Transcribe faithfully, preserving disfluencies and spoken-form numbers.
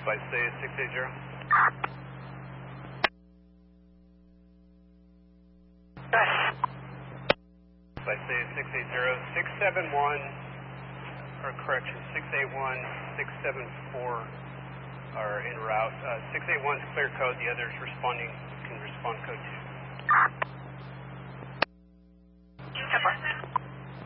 By say six eight zero. By say six eight zero. six seven one, or correction, six eight one, six seven four are en route. Uh, six eight one is clear code, the others responding can respond code two.